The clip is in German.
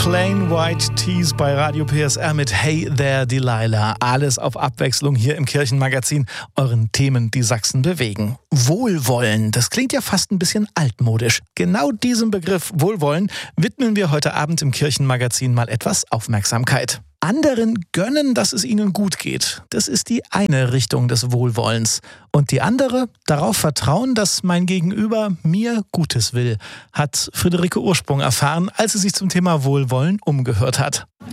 Plain White Tees bei Radio PSR mit Hey There Delilah. Alles auf Abwechslung hier im Kirchenmagazin, euren Themen, die Sachsen bewegen. Wohlwollen, das klingt ja fast ein bisschen altmodisch. Genau diesem Begriff Wohlwollen widmen wir heute Abend im Kirchenmagazin mal etwas Aufmerksamkeit. Anderen gönnen, dass es ihnen gut geht. Das ist die eine Richtung des Wohlwollens. Und die andere, darauf vertrauen, dass mein Gegenüber mir Gutes will, hat Friederike Ursprung erfahren, als sie sich zum Thema Wohlwollen umgehört hat.